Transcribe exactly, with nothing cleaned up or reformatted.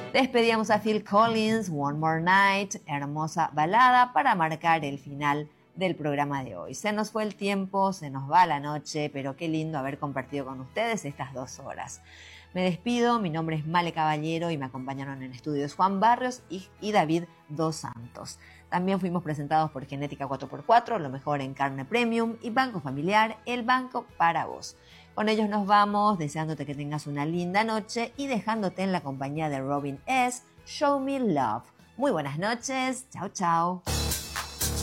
Despedíamos a Phil Collins, One More Night, hermosa balada para marcar el final del programa de hoy. Se nos fue el tiempo, se nos va la noche, pero qué lindo haber compartido con ustedes estas dos horas. Me despido, mi nombre es Male Caballero y me acompañaron en estudios Juan Barrios y, y David Dos Santos. También fuimos presentados por Genética cuatro por cuatro, lo mejor en carne premium, y Banco Familiar, el banco para vos. Con ellos nos vamos, deseándote que tengas una linda noche y dejándote en la compañía de Robin S., Show Me Love. Muy buenas noches, chao chao.